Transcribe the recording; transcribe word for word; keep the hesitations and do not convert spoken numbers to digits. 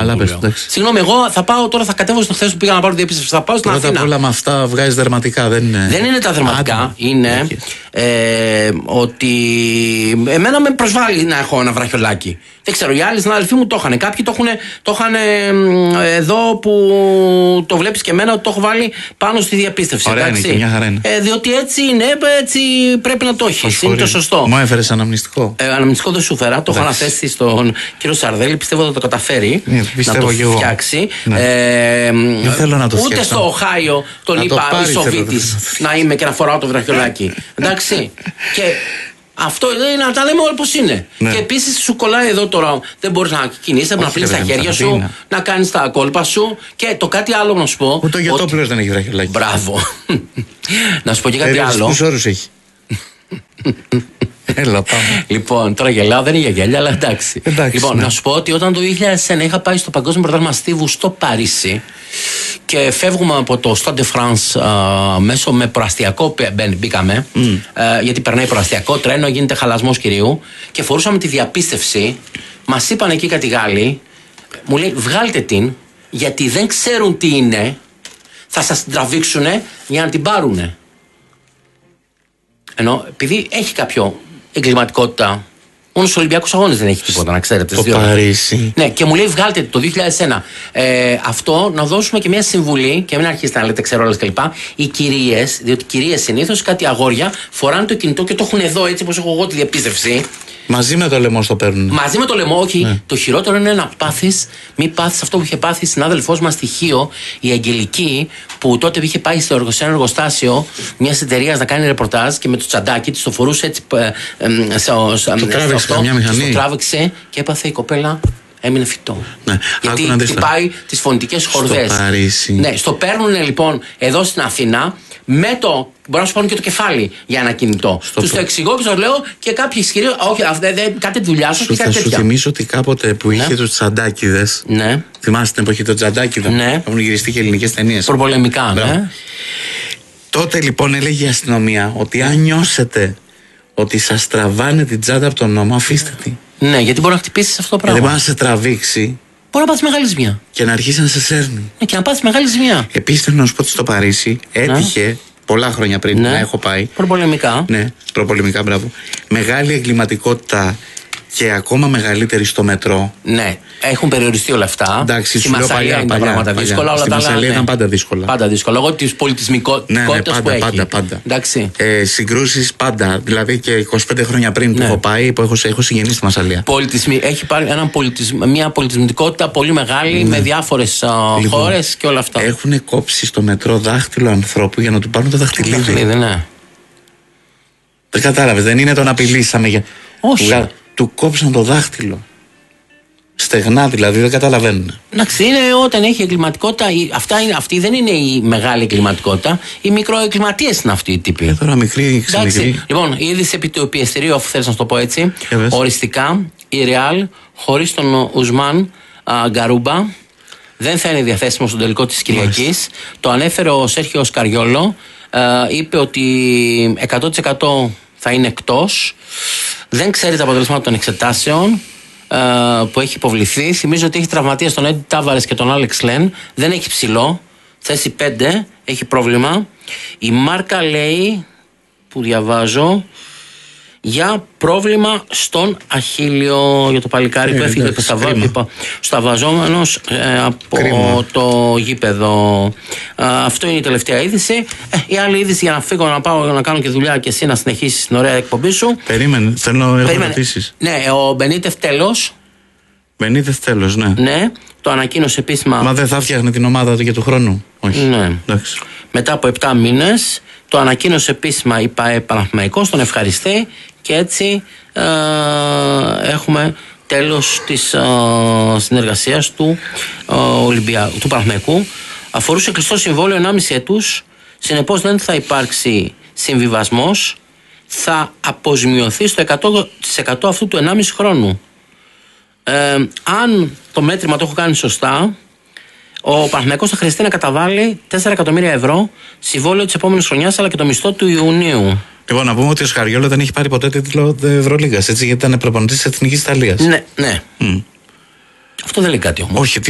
Καλά, πες, συγγνώμη, εγώ θα πάω τώρα, θα κατέβω στο χθες που πήγα να πάρω διεπίστευση. Θα πάω στην Αθήνα. Πρώτα απ' όλα με αυτά βγάζει δερματικά, δεν είναι. Δεν είναι τα δερματικά. Άντε. Είναι ε, ότι εμένα με προσβάλλει να έχω ένα βραχιολάκι. Δεν ξέρω, οι άλλοι συνάδελφοί μου το είχαν. Κάποιοι το είχαν ε, εδώ που το βλέπεις και εμένα ότι το έχω βάλει πάνω στη διαπίστευση. Ωραία, εντάξει. είναι, μια χαρά είναι. Ε, διότι έτσι είναι, έτσι πρέπει να το έχει. Είναι το σωστό. Μου έφερες αναμνηστικό. Ε, αναμνηστικό δεν σου φέρα. Το έχω αναθέσει στον κύριο Σαρδέλη. Πιστεύω ότι θα το καταφέρει ναι, να το φτιάξει. Ναι. Ε, δεν θέλω να το ούτε φτιάξω. στο Οχάιο τον να είπα η Σοβίτης να είμαι και να φοράω το βραχιολάκι. Εντάξει. Και αυτό είναι να τα λέμε όλα πώς είναι. Ναι. Και επίσης σου κολλάει εδώ τώρα. Δεν μπορείς να κινήσεις, να πλύνεις τα χέρια σου, είναι. να κάνεις τα κόλπα σου. Και το κάτι άλλο να σου πω. Ούτε ο Γετόπουλος δεν έχει βραχιολάκι. Μπράβο. Να σου πω και κάτι άλλο. Πόσους όρους έχει. Έλα, πάμε. Λοιπόν, τώρα γελάω, δεν είναι για γέλια, αλλά εντάξει. εντάξει λοιπόν, ναι. να σου πω ότι όταν το δύο χιλιάδες ένα είχα πάει στο Παγκόσμιο Πρωτάθλημα Στίβου στο Παρίσι και φεύγουμε από το Stade de France α, μέσω με προαστιακό μπήκαμε, mm. α, γιατί περνάει προαστιακό τρένο, γίνεται χαλασμός κυρίου και φορούσαμε τη διαπίστευση. Μας είπαν εκεί κάτι Γάλλοι, μου λέει βγάλτε την, γιατί δεν ξέρουν τι είναι, θα σας την τραβήξουνε για να την πάρουνε. Ενώ επειδή έχει κάποιο εγκληματικότητα, μόνο στους Ολυμπιακούς Αγώνες δεν έχει τίποτα, να ξέρετε. Το Παρίσι. Ναι, και μου λέει βγάλτε το δύο χιλιάδες ένα. Ε, αυτό να δώσουμε και μια συμβουλή, και μην αρχίσετε να λέτε ξέρω όλες κλπ. Οι κυρίες, διότι κυρίες συνήθως κάτι αγόρια φοράνε το κινητό και το έχουν εδώ έτσι όπως έχω εγώ τη διαπίστευση. Μαζί με το λαιμό το παίρνουν. Μαζί με το λαιμό, όχι. Ναι. Το χειρότερο είναι να πάθεις, μην πάθεις αυτό που είχε πάθει η συνάδελφός μας στη Χίο, η Αγγελική, που τότε είχε πάει σε ένα εργοστάσιο μια εταιρεία να κάνει ρεπορτάζ και με το τσαντάκι της το φορούσε έτσι. Ε, ε, στο, το τράβηξε καμιά μηχανή. Το τράβηξε και έπαθε η κοπέλα. Έμεινε φυτό. Ναι. Γιατί χτυπάει τις φωνητικές χορδές. Στο Παρίσι. Ναι, στο παίρνουν λοιπόν εδώ στην Αθήνα με το. Μπορεί να σου πάρουν και το κεφάλι για ένα κινητό. Του το εξηγώ και του λέω και κάποιοι ισχυροί. Όχι, δε, δε, κάτι τη δουλειά σου και κάτι τέτοια. Θα σου θυμίσω ότι κάποτε που είχε ναι. τους τσαντάκιδες. Ναι. Θυμάστε την εποχή των τσαντάκιδων. Ναι. Έχουν γυριστεί και ελληνικές ταινίες. Προπολεμικά, ναι. Τότε λοιπόν έλεγε η αστυνομία ότι αν νιώσετε ότι σας τραβάνε την τσάντα από τον νόμο, αφήστε τη. Ναι, γιατί μπορεί να χτυπήσει αυτό το πράγμα. Δεν μπορεί να σε τραβήξει. Μπορεί να πάθει μεγάλη ζημιά. Και να αρχίσει να σε σέρνει. Ναι, και να πάθει μεγάλη ζημιά. Επίσης θέλω να σου πω ότι στο Παρίσι έτυχε. Ναι. Πολλά χρόνια πριν ναι. να έχω πάει. Προπολεμικά. Ναι, προπολεμικά, μπράβο. Μεγάλη εγκληματικότητα και ακόμα μεγαλύτερη στο μετρό. Ναι, έχουν περιοριστεί όλα αυτά. Εντάξει, στη Μασσαλία είναι τα πράγματα δύσκολα. Όλα στη Μασσαλία ήταν πάντα δύσκολα. Πάντα δύσκολα. Λόγω τη πολιτισμικότητας ναι, ναι, πάντα, που έχει. πάντα, πάντα. Εντάξει. Ε, συγκρούσεις πάντα. Δηλαδή και είκοσι πέντε χρόνια πριν ναι. που έχω πάει, που έχω, έχω συγγενείς στη Μασσαλία. Πολιτισμι... Έχει πάρει ένα πολιτισμ... μια πολιτισμικότητα πολύ μεγάλη ναι. με διάφορες uh, λοιπόν, χώρες και όλα αυτά. Έχουν κόψει στο μετρό δάχτυλο ανθρώπου για να του πάρουν το δαχτυλίδι. Δαχτυλίδι, ναι. Δεν κατάλαβες, δεν είναι το να απειλήσαμε για. Όχι. Του, του κόψαν το δάχτυλο. Στεγνά δηλαδή, δεν καταλαβαίνουν. Εντάξει, είναι όταν έχει εγκληματικότητα. Αυτά είναι, αυτή δεν είναι η μεγάλη εγκληματικότητα. Οι μικροεγκληματίες είναι αυτοί οι τύποι. Ε, τώρα μικρή, ξεμικρή. Λοιπόν, η είδηση επί του πιεστηρίου, αφού θέλεις να σου το πω έτσι. Οριστικά, η Ρεάλ, χωρίς τον Ουσμάν Γκαρούμπα, δεν θα είναι διαθέσιμο στον τελικό της Κυριακής. Το ανέφερε ο Σέρχιο Σκαριόλο. Είπε ότι εκατό τοις εκατό θα είναι εκτός. Δεν ξέρει τα αποτελέσματα των εξετάσεων που έχει υποβληθεί. Θυμίζω ότι έχει τραυματίες τον Έντι Τάβαρες και τον Άλεξ Λεν. Δεν έχει ψηλό. Θέση πέντε. Έχει πρόβλημα. Η Μάρκα λέει, που διαβάζω, για πρόβλημα στον Αχίλιο, για το παλικάρι ε, που έφυγε σταβαζόμενος ε, από κρίμα. Το γήπεδο. Ε, αυτό είναι η τελευταία είδηση. Ε, η άλλη είδηση, για να φύγω να πάω να κάνω και δουλειά και εσύ να συνεχίσεις την ωραία εκπομπή σου. Περίμενε, θέλω να έχω ερωτήσεις. Ναι, ο Μπενίτεφ τέλος. Μπενίτεφ τέλος, ναι. Ναι, το ανακοίνωσε επίσημα. Μα δεν θα φτιάχνει την ομάδα του για του χρόνου. Όχι. Ναι. Εντάξει. Μετά από επτά μήνες το ανακοίνωσε επίσημα η ΠΑΕ Παναθηναϊκός, τον ευχαριστεί και έτσι ε, έχουμε τέλος της ε, συνεργασίας του, ε, Ολυμπια... του Παναθηναϊκού. Αφορούσε κλειστό συμβόλαιο ενάμιση έτους, συνεπώς δεν θα υπάρξει συμβιβασμός, θα αποζημιωθεί στο εκατό τοις εκατό αυτού του ενάμιση χρόνου. Ε, αν το μέτρημα το έχω κάνει σωστά, ο Παναθηναϊκός θα χρειαστεί να καταβάλει τέσσερα εκατομμύρια ευρώ συμβόλαιο της επόμενης χρονιάς, αλλά και το μισθό του Ιουνίου. Λοιπόν, να πούμε ότι ο Σκαριόλο δεν έχει πάρει ποτέ τίτλο Ευρωλίγκας, έτσι, γιατί ήταν προπονητής της Εθνικής Ιταλίας. Ναι, ναι. Mm. Αυτό δεν λέει κάτι όμως. Όχι,